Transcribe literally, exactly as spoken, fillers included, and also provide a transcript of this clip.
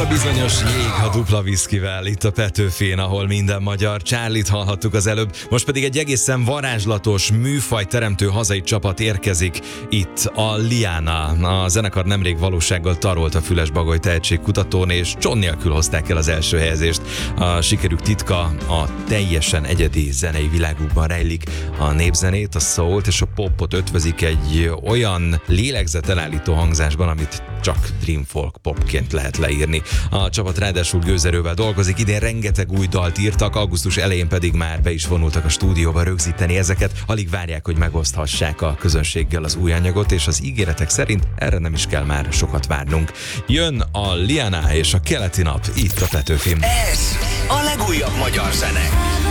a bizonyos jég a dupla viszkivel itt a Petőfén, ahol minden magyar. Charlie-t hallhattuk az előbb, most pedig egy egészen varázslatos, műfajteremtő hazai csapat érkezik itt a Liana. A zenekar nemrég valósággal tarolt a Füles-Bagoly tehetségkutatón, és cson nélkül hozták el az első helyezést. A sikerük titka a teljesen egyedi zenei világukban rejlik. A népzenét, a szólt és a popot ötvözik egy olyan lélegzetelállító hangzásban, amit csak Dream Folk popként lehet leírni. A csapat ráadásul gőzerővel dolgozik, idén rengeteg új dalt írtak, augusztus elején pedig már be is vonultak a stúdióba rögzíteni ezeket, alig várják, hogy megoszthassák a közönséggel az új anyagot, és az ígéretek szerint erre nem is kell már sokat várnunk. Jön a Liana és a Keleti Nap itt a Petőfin. Ez a legújabb magyar zene.